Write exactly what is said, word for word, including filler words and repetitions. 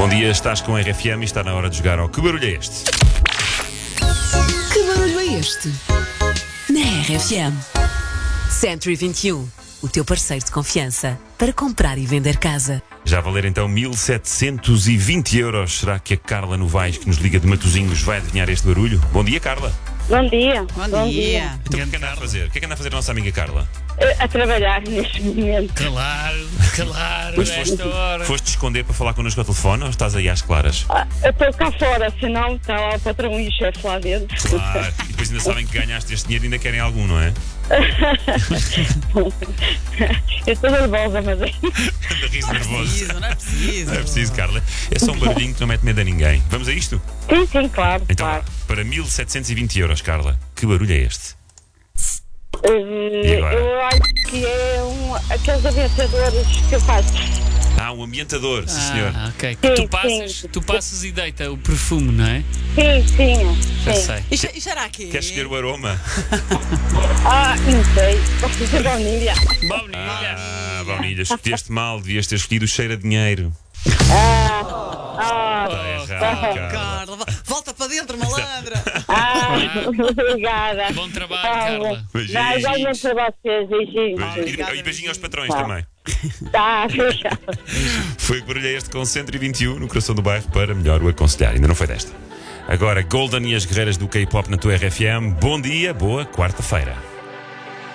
Bom dia, estás com a R F M e está na hora de jogar ao Que Barulho é Este? Que barulho é este? Na R F M. Century vinte e um, o teu parceiro de confiança para comprar e vender casa. Já a valer então mil setecentos e vinte euros. Será que a Carla Novaes, que nos liga de Matosinhos, vai adivinhar este barulho? Bom dia, Carla. Bom dia. Bom, Bom dia. Então o que é que anda a fazer? O que é que anda a fazer a nossa amiga Carla? A, a trabalhar neste momento. Claro, claro, Pois nesta hora. Foste esconder para falar connosco ao telefone ou estás aí às claras? Ah, eu estou cá fora, senão está lá o patrão e o chefe lá dentro. Claro. E depois ainda sabem que ganhaste este dinheiro e ainda querem algum, não é? Eu estou nervosa, mas é. Anda riso nervoso. Preciso, não é preciso. Não é preciso, Carla. É só um barulhinho que não mete medo a ninguém. Vamos a isto? Sim, sim, claro. Então, claro. vá, para mil setecentos e vinte euros, Carla, que barulho é este? Uh, E agora? eu acho que é um, aqueles aviadores que eu faço. Ah, um ambientador, sim senhor. Ah, ok. Que Sim, tu passas, sim. tu passas e deita o perfume, não é? Sim, sim. Já sim. sei. E che- e será que? Queres escolher o aroma? Ah, não sei. Posso dizer baunilha. Baunilha. Ah, baunilha, escolheste mal, devias ter escolhido o cheiro a dinheiro. Ah, ah, Está errado, Carla. Carla, vo- volta para dentro, malandra! ah, obrigada. Bom trabalho, Ah, Carla. Beijinhos. Não, igualmente para vocês, beijinhos. Beijinho. obrigada, E, e beijinho aos patrões Tá. também. Tá, obrigada. Foi o que barulho é este com cento e vinte e um no coração do bairro para melhor o aconselhar. Ainda não foi desta. Agora, Golden e as guerreiras do K-pop na tua R F M. Bom dia, boa quarta-feira.